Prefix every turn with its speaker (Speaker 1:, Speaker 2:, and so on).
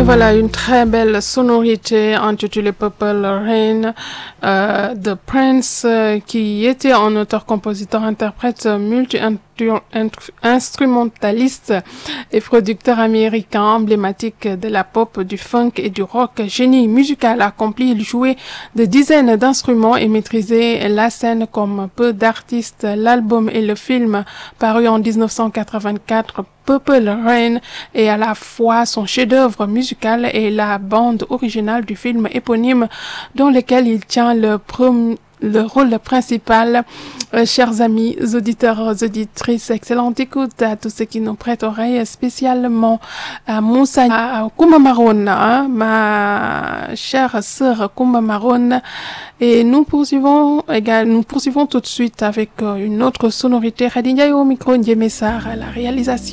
Speaker 1: Voilà une très belle sonorité intitulée Purple Rain de Prince qui était un auteur-compositeur-interprète multi-instrumentaliste et producteur américain emblématique de la pop, du funk et du rock. Génie musical accompli, il jouait de dizaines d'instruments et maîtrisait la scène comme peu d'artistes. L'album et le film paru en 1984 Purple Rain est à la fois son chef-d'œuvre musical et la bande originale du film éponyme dans lequel il tient le rôle principal. Chers amis auditeurs, auditrices, excellente écoute à tous ceux qui nous prêtent oreille, spécialement à Moussa, à Koumba Maroun, ma chère sœur Koumba Maroun. Et nous poursuivons tout de suite avec une autre sonorité. Khadija au micro, Ndiémessar à la réalisation.